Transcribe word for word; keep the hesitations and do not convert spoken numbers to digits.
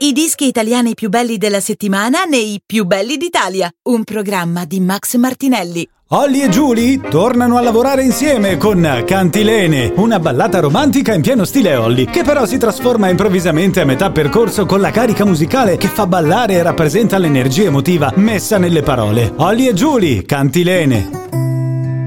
I dischi italiani più belli della settimana nei Più belli d'Italia, un programma di Max Martinelli. Olly e Julie tornano a lavorare insieme con Cantilene, una ballata romantica in pieno stile Olly, che però si trasforma improvvisamente a metà percorso con la carica musicale che fa ballare e rappresenta l'energia emotiva messa nelle parole. Olly e Julie, Cantilene.